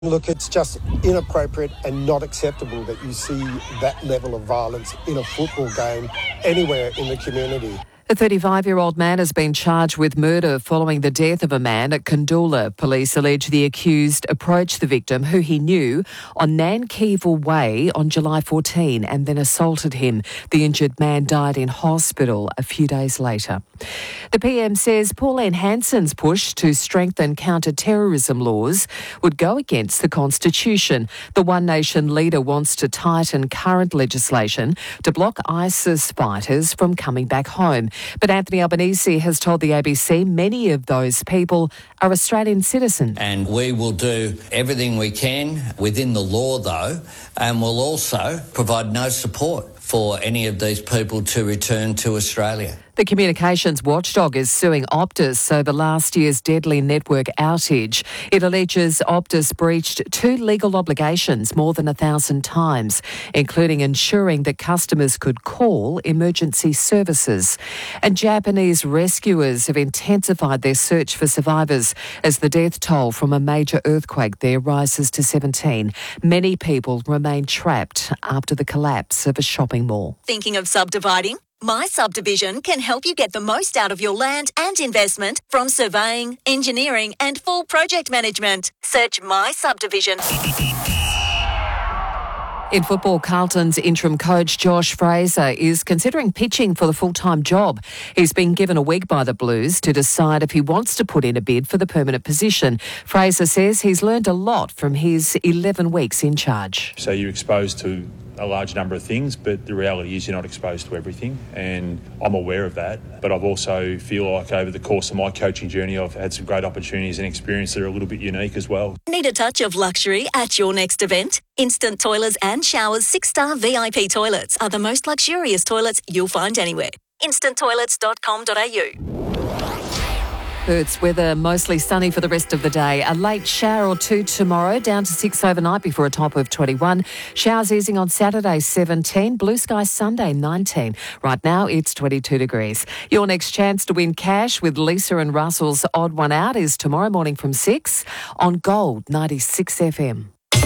Look, it's just inappropriate and not acceptable that you see that level of violence in a football game anywhere in the community. A 35-year-old man has been charged with murder following the death of a man at Kandoola. Police allege the accused approached the victim, who he knew, on Nankeevil Way on July 14 and then assaulted him. The injured man died in hospital a few days later. The PM says Pauline Hanson's push to strengthen counter-terrorism laws would go against the Constitution. The One Nation leader wants to tighten current legislation to block ISIS fighters from coming back home. But Anthony Albanese has told the ABC many of those people are Australian citizens. And we will do everything we can within the law, though, and we'll also provide no support for any of these people to return to Australia. The communications watchdog is suing Optus over last year's deadly network outage. It alleges Optus breached 2 legal obligations more than 1,000 times, including ensuring that customers could call emergency services. And Japanese rescuers have intensified their search for survivors as the death toll from a major earthquake there rises to 17. Many people remain trapped after the collapse of a shopping mall. Thinking of subdividing? My Subdivision can help you get the most out of your land and investment from surveying, engineering and full project management. Search My Subdivision. In football, Carlton's interim coach Josh Fraser is considering pitching for the full-time job. He's been given a week by the Blues to decide if he wants to put in a bid for the permanent position. Fraser says he's learned a lot from his 11 weeks in charge. So you're exposed to a large number of things, but the reality is you're not exposed to everything, and I'm aware of that. But I've also feel like over the course of my coaching journey, I've had some great opportunities and experience that are a little bit unique as well. Need a touch of luxury at your next event? Instant Toilers and Showers 6-star VIP toilets are the most luxurious toilets you'll find anywhere. instanttoilets.com.au. Perth's weather mostly sunny for the rest of the day. A late shower or two tomorrow, down to 6 overnight before a top of 21. Showers easing on Saturday, 17. Blue sky Sunday, 19. Right now, it's 22 degrees. Your next chance to win cash with Lisa and Russell's Odd One Out is tomorrow morning from 6 on Gold 96 FM.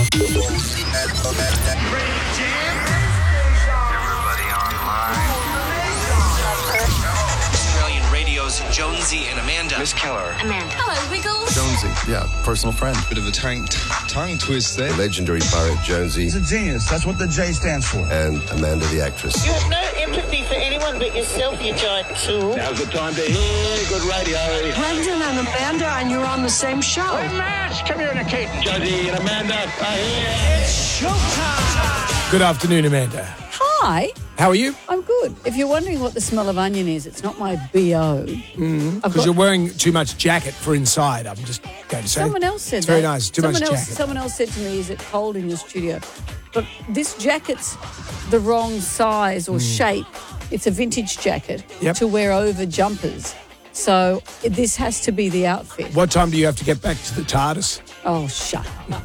Jonesy and Amanda. Miss Keller. Amanda. Hello, Wiggles. Jonesy, yeah, personal friend. Bit of a tongue twist there. The legendary pirate Jonesy. He's a genius. That's what the J stands for. And Amanda the actress. You have no empathy for anyone but yourself, you giant tool. Now's the time to hear good radio. Brendan and Amanda, and you're on the same show. We're mass communicating. Jonesy and Amanda are here. It's showtime. Good afternoon, Amanda. Hi. How are you? I'm good. If you're wondering what the smell of onion is, it's not my BO. Because you're wearing too much jacket for inside, I'm just going to say. Someone else said it's that. Very nice, too much jacket. Someone else said to me, is it cold in your studio? But this jacket's the wrong size or shape. It's a vintage jacket to wear over jumpers. So this has to be the outfit. What time do you have to get back to the TARDIS? Oh, shut up.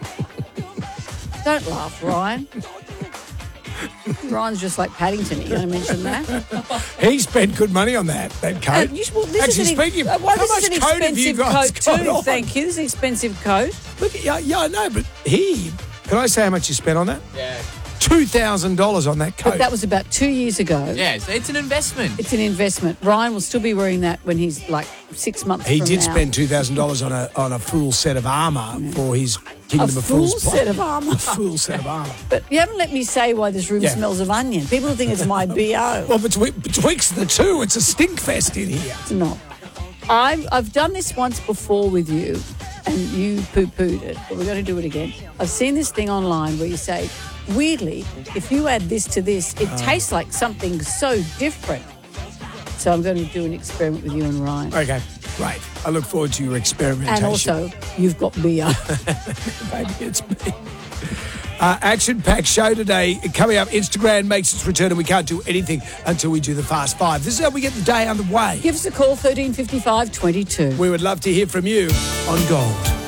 Don't laugh, Ryan. Ryan's just like Paddington. You going to mention that? He spent good money on that coat. Actually, speaking of, how much coat have you guys got on? Thank you. This is an expensive coat. Look, yeah, I know, but can I say how much you spent on that? Yeah. $2,000 on that coat. But that was about 2 years ago. Yeah, it's an investment. It's an investment. Ryan will still be wearing that when he's like 6 months He from did now. spend $2,000 on a full set of armour for his Kingdom of Fools. A full set of armour. A full set of armour. But you haven't let me say why this room smells of onion. People think it's my BO. Well, betwixt the two, it's a stink fest in here. It's not. I've done this once before with you, and you poo-pooed it, but we're going to do it again. I've seen this thing online where you say, weirdly, if you add this to this, it tastes like something so different. So I'm going to do an experiment with you and Ryan. Okay, great. I look forward to your experimentation. And also, you've got beer. Maybe it's me. Action-packed show today. Coming up, Instagram makes its return and we can't do anything until we do the Fast Five. This is how we get the day underway. Give us a call, 1355 22. We would love to hear from you on Gold.